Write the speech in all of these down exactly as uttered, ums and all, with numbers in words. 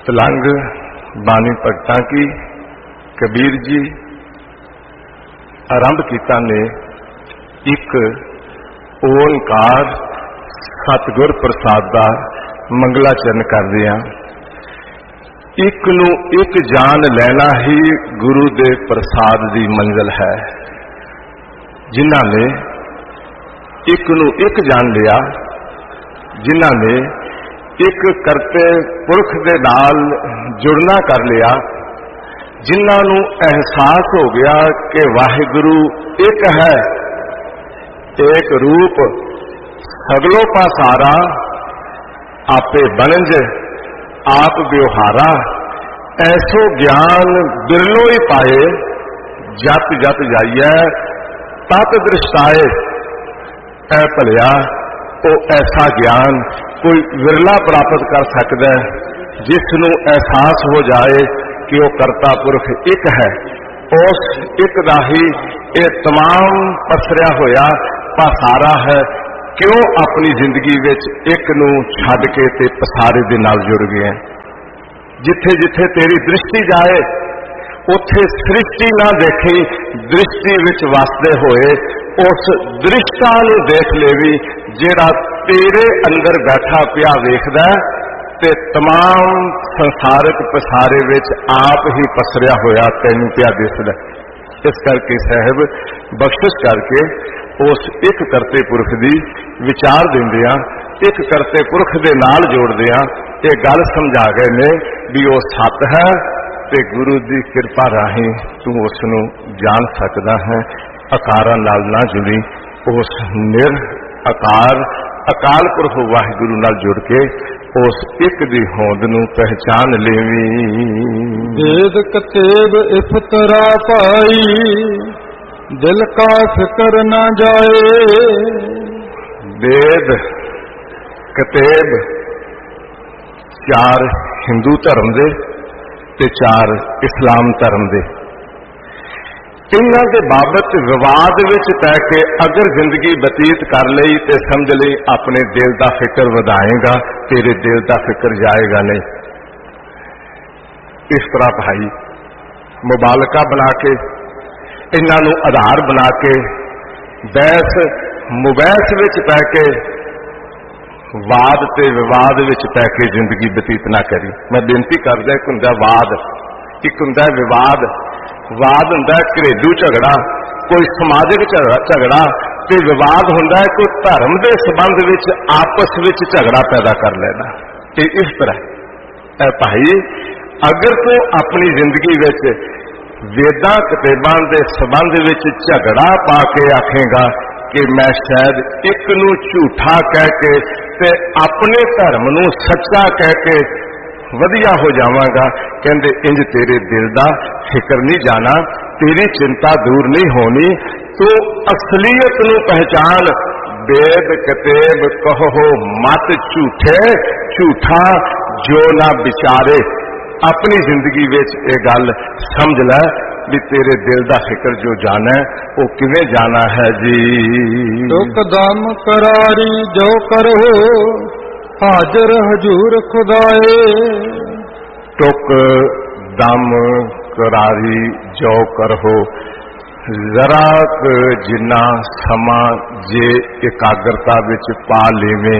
तलंग बानी भगतां की कबीर जी आरंभ किया ने एक ओंकार सतगुर प्रसाद का मंगलाचरण करदे हां। एक नू एक जान लेना ही गुरु दे प्रसाद की मंजिल है। जिन्हां ने एक नू एक जान लिया, जिन्हां ने एक करते पुरख दे नाल जुड़ना कर लिया, जिन्हां नू एहसास हो गया कि वाहिगुरु एक है, एक रूप सगलों पासारा, आपे बनज आप व्यवहारा, ऐसो ज्ञान बिरलो ही पाए, जत जत जाइए तत दृष्टाए। ऐ भलिया वो ऐसा ज्ञान कोई विरला प्राप्त कर सकता है जिसनों एहसास हो जाए कि वह करता पुरख एक है। उस एक दा ही ये तमाम पसरिया होया पासारा है। क्यों अपनी जिंदगी विच एक नूं छड्ड के ते पसारे दे नाल जुड़ गए हैं। जिथे जिथे तेरी दृष्टि जाए उथे सृष्टि ना देखी, दृष्टि विच वसदे होए उस दृष्टा नूं देख लेवी जिहड़ा तेरे अंदर बैठा पिया वेखदा ते तमाम संसारिक पसारे विच आप ही पसरिया होया तैनूं पिया दिसदा। इस करके साहिब बख्शिश करके उस एक करते पुरख दी विचार दिंदियां एक करते पुरख दे नाल जोड़दियां ये गल समझा गए ने भी वो सत है ते गुरु दी किरपा राही तू उसनूं जान सकदा है। अकारां नाल ना जुड़ी, उस निर अकार अकाल पुरख वाहिगुरु नाल जुड़ के उस एक दी होंद नूं पहचान लेवी। वेद कतेब इफतरा पाई, दिल का फिक्र ना जाए। वेद कतेब चार हिंदू धर्म दे ते चार इस्लाम धर्म दे, इन्हां दे बाबत विवाद विच पै के अगर जिंदगी बतीत कर लई ते समझ लई अपने दिल दा फिक्र वधाएगा, तेरे दिल दा फिक्र जाएगा नहीं। इस तरह भाई मुबालका बना के इन्हां नूं आधार बना के बहस मुबैस विच पै के वाद ते विवाद विच पै के जिंदगी बतीत ना करी। मैं बेनती करदा एक हुंदा वाद, एक हुंदा विवाद। वाद हुंदा घरेलू झगड़ा, कोई समाजिक झगड़ा, ते विवाद हुंदा कोई धर्म के संबंध विच आपस विच झगड़ा पैदा कर लेना। ते इस तरह ऐ भाई अगर तू अपनी जिंदगी विच वेदां किताबां दे संबंध विच झगड़ा पा के आखेगा कि मैं शायद एक नूं झूठा कह के ते अपने धर्म नूं सच्चा कह के वधिया हो जावांगा, कहंदे इंज तेरे दिल दा फिक्र नहीं जाना, तेरी चिंता दूर नहीं होनी। तू असलियत नूं पहचान। वेद कतेब कहो मत झूठे, झूठा जो ना विचारे। अपनी जिंदगी विच ये गल समझ लै भी तेरे दिल दा फिक्र जो जाना है वो किवें जाना है जी। दुखदम करारी जो करो हाजर हजूर खुदाए। टुक दम करारी जो करहो जरा जिन्ना समा जे एकाग्रता विच पा लेवें,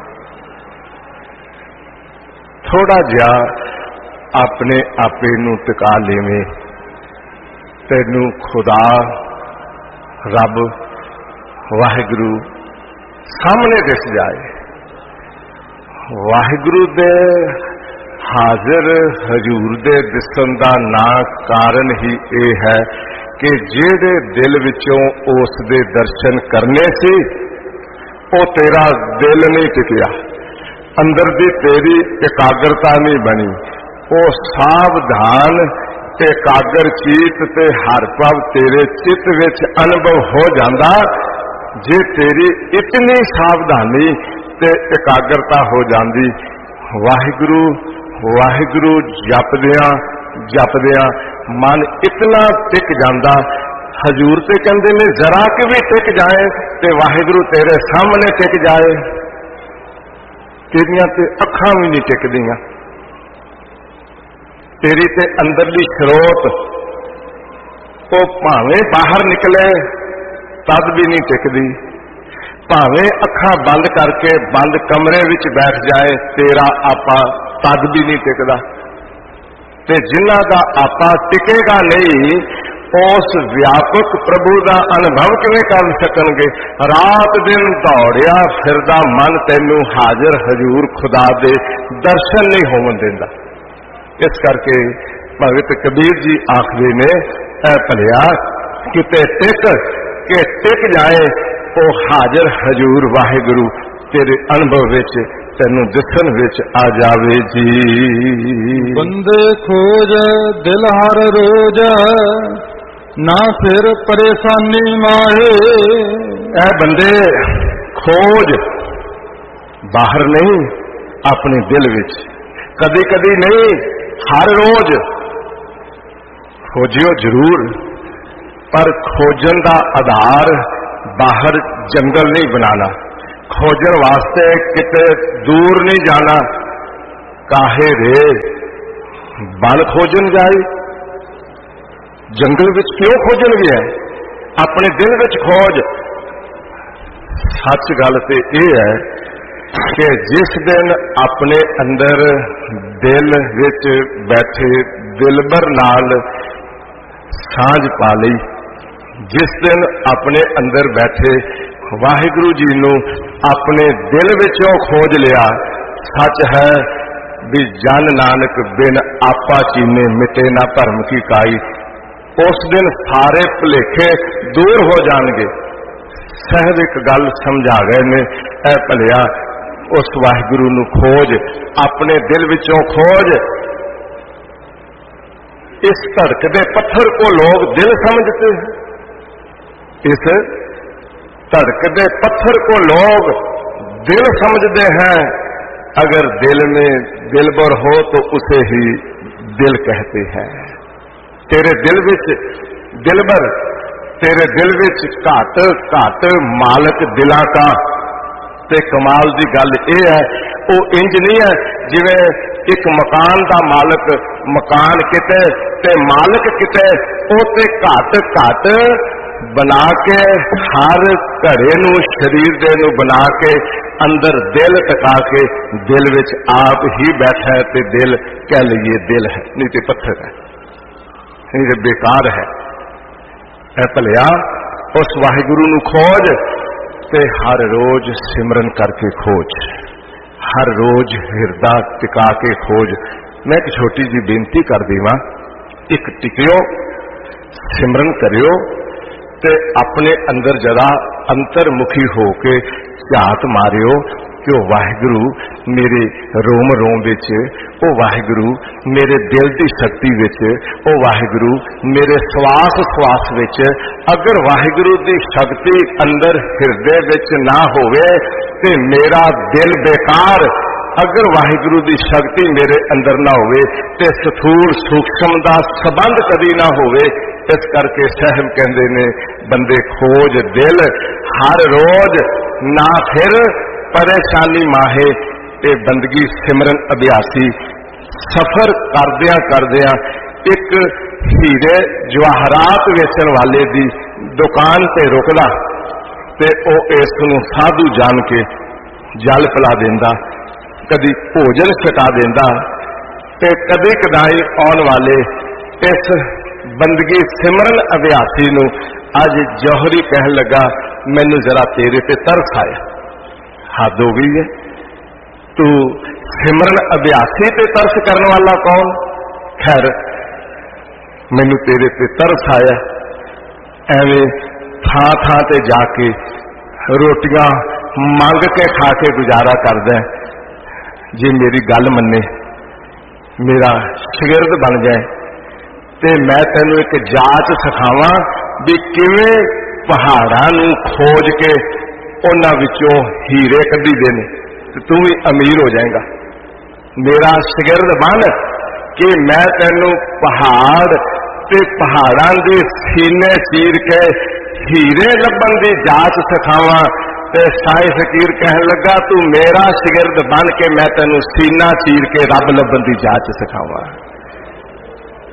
थोड़ा जिहा अपने आपे नूं टिका लेवें, तैनूं खुदा रब वाहिगुरु सामने दिस जाए। वाहिगुरु दे हाजिर हजूर दे दिसन दा ना कारण ही ये है कि जेड़े दिल विचों उस दे दर्शन करने सी वो तेरा दिल नहीं टिकिया, अंदर दी तेरी एकाग्रता नहीं बनी। वो सावधान एकाग्र चीत ते हर पल तेरे चित विच अनुभव हो जांदा जे तेरी इतनी सावधानी ते एकाग्रता हो जाती। वाहिगुरु वाहिगुरु जपदियां जपदियां मन इतना टिक जाता। हजूर ते कहंदे ने जरा कि भी टिक जाए ते वाहिगुरु तेरे सामने टिक जाए। तेरियां ते अखां भी नहीं टिकदियां। तेरी ते अंदरली स्रोत वो भावें बाहर निकले तद भी नहीं टिकदी, भावें अखां बंद करके बंद कमरे विच बैठ जाए तेरा आपा तद भी नहीं टिकदा। ते जिन्हां दा आपा टिकेगा नहीं उस व्यापक प्रभु का अनुभव किवें कर सकणगे। रात दिन दौड़िया फिरदा मन तैनू हाजिर हजूर खुदा दे दर्शन नहीं होवन देंदा। इस करके भगत कबीर जी आखदे ने ऐ भलिया किते टिक के टिक जाए वो हाजिर हजूर वाहिगुरु तेरे अनुभव विच तैनू दिसन विच आ जावे जी। बंदे खोज दिल हर रोज ना फिर परेशानी माहे। ऐ बंदे खोज बाहर नहीं अपने दिल विच, कदी कदी नहीं हर रोज खोजियो जरूर, पर खोजन का आधार बाहर जंगल नहीं बनाना, खोजन वास्ते किते दूर नहीं जाना। काहे रे बल खोजन जाए, जंगल विच क्यों खोजन गया, अपने दिल विच खोज। सच गल ते यह है कि जिस दिन अपने अंदर दिल विच बैठे दिलबर नाल सांझ पा लई, जिस दिन अपने अंदर बैठे वाहिगुरु जी नू अपने दिल विचों खोज लिया, सच है भी जन नानक बिन आपा चीने मिटे ना भरम की काई। उस दिन सारे भुलेखे दूर हो जाएंगे। सहज एक गल समझा गए ने, ऐ भलिया उस वाहिगुरु नू खोज, अपने दिल विचों खोज। इस धड़कदे पत्थर को लोग दिल समझते हैं, इस धड़कदे पत्थर को लोग दिल समझते हैं। अगर दिल में दिलबर हो तो उसे ही दिल कहते हैं। तेरे दिल विच दिलबर, तेरे दिल विच घट घट मालक दिलां का। ते कमाल दी गल यह है, वो इंज नहीं है जिवें एक मकान का मालक मकान किते ते मालक किते, वो ते घट घट बना के हर घड़े नू शरीर दे नू बना के अंदर दिल टका के दिल विच आप ही बैठा है, ते दिल कह लीए दिल है, नहीं तो पत्थर है, नहीं तो बेकार है। ऐ भलिया उस वाहिगुरु नू खोज ते हर रोज सिमरन करके खोज, हर रोज हिरदा टिका के खोज। मैं एक छोटी जी बेनती कर देवां, एक टिकियो सिमरन करियो ते अपने अंदर जरा अंतरमुखी होके झात मारियो कि वाहिगुरु मेरे रोम रोम विच, ओ वाहिगुरु मेरे दिल की शक्ति विच, ओ वाहिगुरु मेरे श्वास श्वास विच। अगर वाहिगुरु की शक्ति अंदर हिरदे विच ना होवे ते मेरा दिल बेकार। अगर वाहिगुरु की शक्ति मेरे अंदर ना होवे ते स्थूल सूक्ष्म का संबंध कभी ना होवे। इस करके साहब कहते ने बंदे खोज दिल हर रोज ना फिर परेशानी माहे। ते बंदगी सिमरन अभ्यासी सफर करदिया करदिया एक हीरे जवाहरात वेचण वाले दी दुकान ते रुकदा ते ओ इस नूं साधु जान के जल पिला देंदा, कदी भोजन छका देंदा ते कदी कदाई आउण वाले इस बंदगी सिमरन अभ्यासी नूं अज जौहरी कह लगा मैनू जरा तेरे ते तरस आया। हद हो गई है, तू सिमरन अभ्यासी ते तरस करने वाला कौन। खैर मैनू तेरे ते तरस आया, एवें थां थां ते जाके रोटियां मंग के खा के गुजारा करदा। जे मेरी गल मन्ने मेरा शागिर्द बन जाए ते मैं तेनू एक जाच सिखावां भी किवें पहाड़ां नूं खोज के उन्हां विचों हीरे कढी दे ने ते तू भी अमीर हो जाएगा। मेरा शागिर्द बन कि मैं तेनू पहाड़ ते पहाड़ां दे सीने चीर के हीरे लभण दी जाच सिखावां। ते साई फकीर कह लगा तू मेरा शागिर्द बन के मैं तेनू सीना चीर के रब लभण दी जाच सिखावां।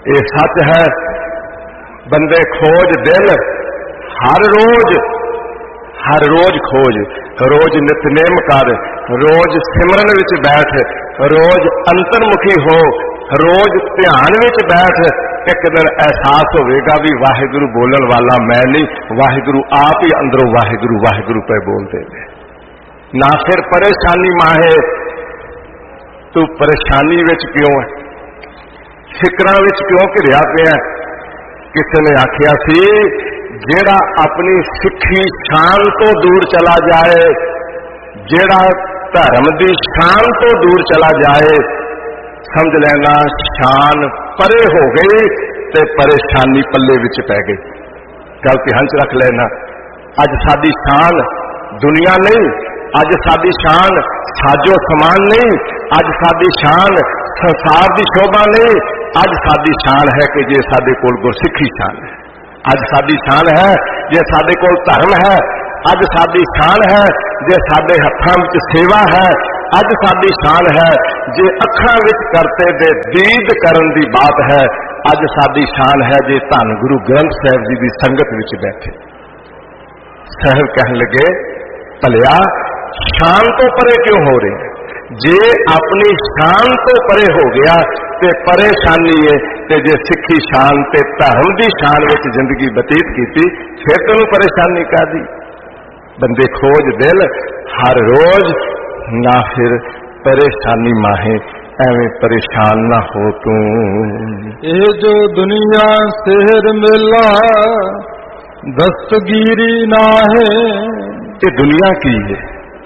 ये सच है। बंदे खोज दिल हर रोज, हर रोज खोज, रोज नितनेम कर, रोज सिमरन विच बैठ, रोज अंतर्मुखी हो, रोज ध्यान विच बैठ। एक दिन एहसास होगा भी वाहिगुरु बोलन वाला मैं नहीं, वाहिगुरु आप ही अंदरों वाहिगुरु वाहिगुरु पे बोलते हैं। ना फिर परेशानी माहे, तू परेशानी विच क्यों है, फिक्रां विच क्यों घिरिया पिया। किसी ने आखिया सी जेड़ा अपनी सिक्खी शान तो दूर चला जाए, जेड़ा धर्म की शान तो दूर चला जाए, समझ लेना शान परे हो गई ते परेशानी पल्ले विच पै गई। गल ध्यान च रख लेना। अज साडी शान दुनिया नहीं, अज साडी शान साजो समान नहीं, अज साडी शान संसार की शोभा नहीं, अज साडी शान है कि जे साडे कोल गुरसिੱਖੀ शान है। अज साडी शान है जे साडे कोल धर्म है, अज साडी शान है जे साडे हत्थां विच सेवा है, अज साडी शान है जे अखां विच करते दे दीद करन दी बात है, अज साडी शान है जे धन गुरु ग्रंथ साहिब जी की संगत विच बैठे। साहिब कहन लगे भलिया शान तो परे क्यों हो रहे, जे अपनी शान तो परे हो गया ते परेशानी है, ते जे सिक्खी शान ते धर्म की शान विच जिंदगी बतीत की फिर तेनू परेशानी कादी। बंदे खोज दिल हर रोज, ना फिर परेशानी माहे, एवें परेशान ना हो तू। ये जो दुनिया शहर मेला दस्तगीरी ना है, ये दुनिया की है।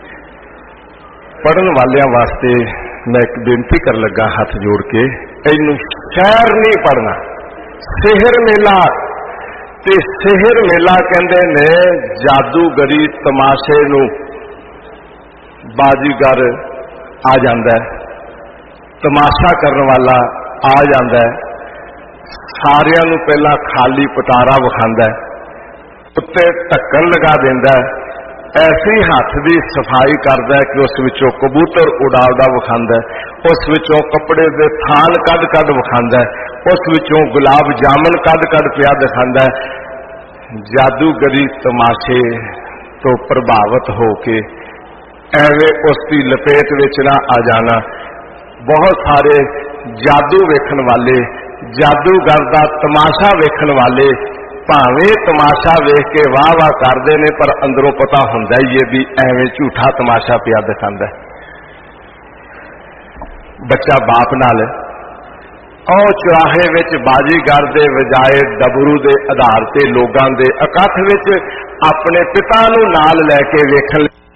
पढ़न वालियां वास्ते मैं एक बेनती कर लगा हाथ जोड़ के, इनू शहर नहीं पढ़ना, शहर मेला। ते शहर मेला कहंदे ने जादूगरी तमाशे नू बाजीगर आ जांदा है, तमाशा करने वाला आ जांदा है, सारियां नू पहला खाली पटारा विखांदा है, उत्ते ढक्कन लगा देंदा है, ऐसी हाथ की सफाई करता है कि उस विचों कबूतर उड़ा उड़ा विखांदा है, उस विचों कपड़े दे थान कद कद विखांदा है, उस विचों गुलाब जामुन कद कद पिया दिखांदा है। जादूगरी तमाशे तो प्रभावित होके एवें उसकी लपेट विच ना आ जाना। बहुत सारे जादू वेखण वाले, जादूगर दा तमाशा वेखण वाले भावें तमाशा वेख के वाह वाह करते हैं, पर अंदरों पता हुंदा ही है भी एवें झूठा तमाशा पिया दिखांदा है। बच्चा बाप नाल औ चौराहे विच बाजीगर दे वजाए डबरू दे आधार ते लोगां दे इकट्ठ विच अपने पिता नूं नाल लैके वेखण